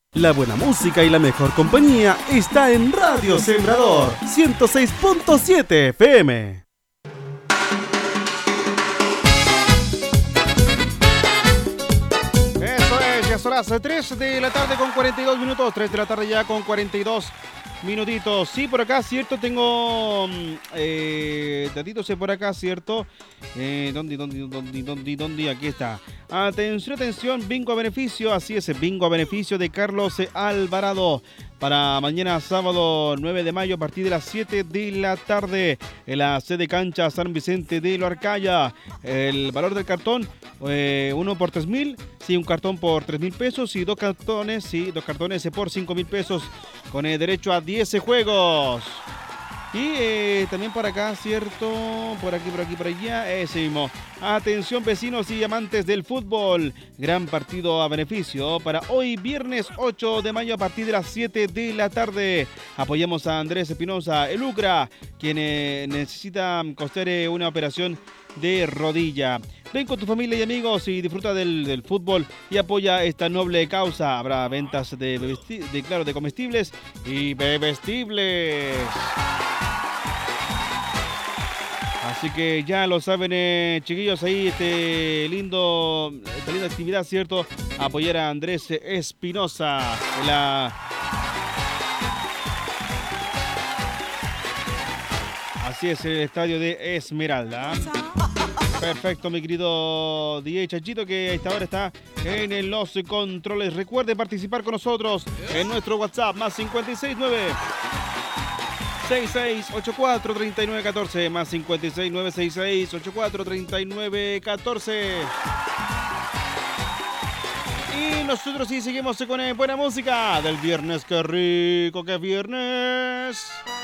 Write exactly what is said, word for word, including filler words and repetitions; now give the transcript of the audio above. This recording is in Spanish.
La buena música y la mejor compañía está en Radio Sembrador ciento seis punto siete F M. Eso es, ya son las tres de la tarde con cuarenta y dos minutos, tres de la tarde ya con cuarenta y dos minutitos. Sí, por acá, cierto, tengo eh, datitos por acá, cierto. Eh, ¿Dónde, dónde, dónde, dónde, dónde? Aquí está. Atención, atención, bingo a beneficio, así es, bingo a beneficio de Carlos Alvarado. Para mañana sábado nueve de mayo a partir de las siete de la tarde en la sede cancha San Vicente de Loarcaya. El valor del cartón, eh, uno por tres mil, sí, un cartón por tres mil pesos y dos cartones, sí, dos cartones por cinco mil pesos con el derecho a diez juegos. Y eh, también por acá, cierto, por aquí, por aquí, por allá, ese mismo. Atención vecinos y amantes del fútbol, gran partido a beneficio para hoy viernes ocho de mayo a partir de las siete de la tarde. Apoyamos a Andrés Espinosa, el Ucra, quien eh, necesita costear una operación de rodilla. Ven con tu familia y amigos y disfruta del, del fútbol y apoya esta noble causa. Habrá ventas de, bebesti- de, claro, de comestibles y bebestibles. Así que ya lo saben, eh, chiquillos, ahí este lindo, esta linda actividad, ¿cierto? Apoyar a Andrés Espinosa en la... Así es, el estadio de Esmeralda. Perfecto, mi querido D J Chachito, que a esta hora está en los controles. Recuerde participar con nosotros en nuestro WhatsApp, más cincuenta y seis nueve seis seis ocho cuatro tres nueve uno cuatro, más cincuenta y seis nueve seis seis ocho cuatro tres nueve uno cuatro. Y nosotros sí seguimos con buena música del viernes. ¡Qué rico que es viernes!